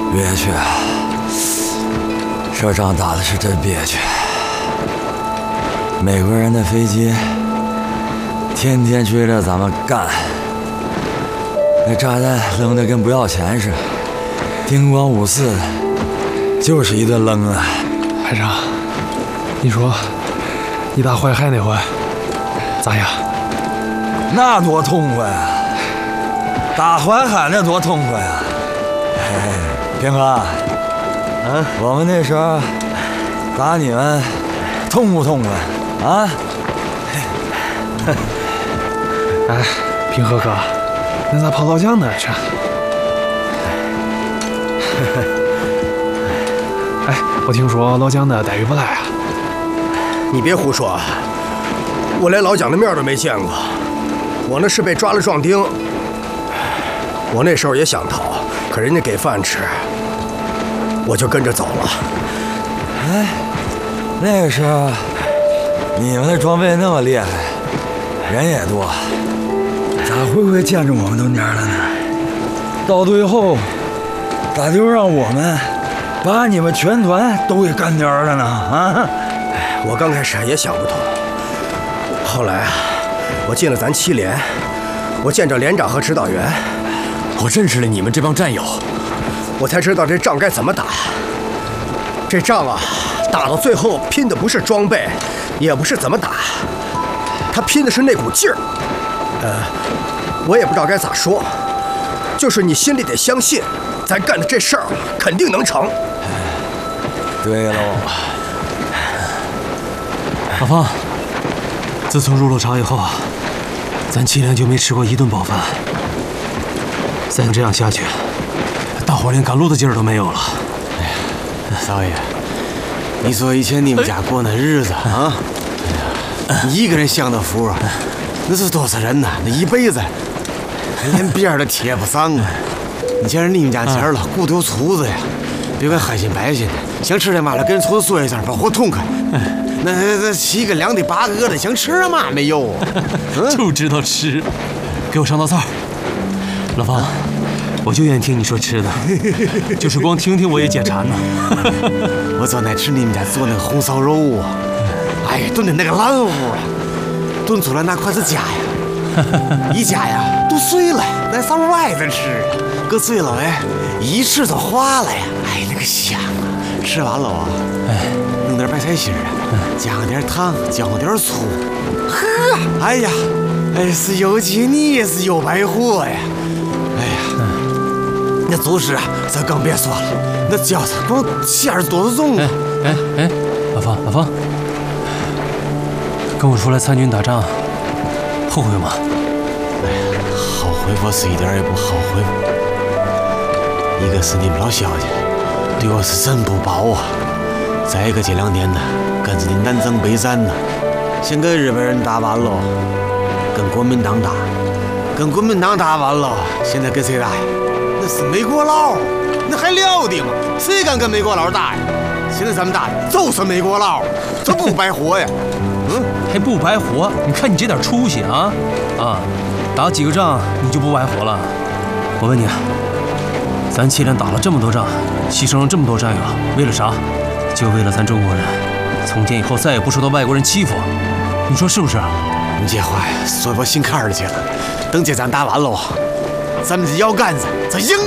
憋屈，这仗打的是真憋屈。美国人的飞机天天追着咱们干，那炸弹扔的跟不要钱似的，叮咣五四的，就是一顿扔啊。 排长，你说你打淮海那回咋样？ 那多痛快啊！打淮海那多痛快啊！平哥，我们那时候打你们痛不痛快啊？ 哎，平和哥，那咋跑老蒋那儿去？哎，我听说老蒋的待遇不赖啊。 你别胡说，我连老蒋的面都没见过。我那是被抓了壮丁。我那时候也想逃，可人家给饭吃，我就跟着走了。 哎，那个时候你们的装备那么厉害，人也多，咋会见着我们都蔫了呢？到最后咋就让我们把你们全团都给干蔫了呢？啊！ 我刚开始也想不通，后来啊，我进了咱7连，我见着连长和指导员， 我认识了你们这帮战友， 我才知道这仗该怎么打。这仗啊，打到最后拼的不是装备，也不是怎么打，他拼的是那股劲儿。我也不知道该咋说，就是你心里得相信，咱干的这事儿肯定能成。 对喽， 老方，自从入了厂以后，咱7连就没吃过一顿饱饭。再这样下去，大伙连赶路的劲儿都没有了。 哎呀，少爷，你说以前你们家过那日子啊，你一个人享的福啊，那是多少人呐？那一辈子连边儿都贴不上啊！你见着你们家今儿了，骨头粗子呀，别跟黑心百姓的，想吃点嘛了，跟人厨子说一声，把火痛快。那7个2的8个的，想吃嘛没有？ 就知道吃，给我上道菜。老方，我就愿意听你说吃的，就是光听听我也解馋呢。 我昨天吃你们家做那个红烧肉啊，哎呀，炖的那个烂乎啊，炖出来那筷子夹呀，一夹呀都碎了，那上外头吃，搁嘴了哎，一吃就化了呀，哎，那个香啊！吃完了啊，弄点白菜心啊，加上点糖，浇上点醋，呵，哎呀，哎是有鸡你也是有白活呀。哎呀，那就是啊，咱更别说了，那饺子光馅儿多重啊！ 哎，老方，跟我出来参军打仗，后悔吗？ 哎呀，后悔我是一点也不后悔。一个是你们老萧家对我是真不薄啊，再一个这2年呢，跟着你南征北战呢，先跟日本人打完了，跟国民党打。跟国民党打完了，现在跟谁打呀？那是美国佬，那还了得吗？谁敢跟美国佬打呀？现在咱们打的就是美国佬，这不白活呀？ 还不白活？你看你这点出息啊！打几个仗你就不白活了？我问你，咱7连打了这么多仗，牺牲了这么多战友，为了啥？就为了咱中国人从今以后再也不受到外国人欺负，你说是不是？ 你这话呀，说我心坎里去了。等这仗打完了，咱们这腰杆子，咱赢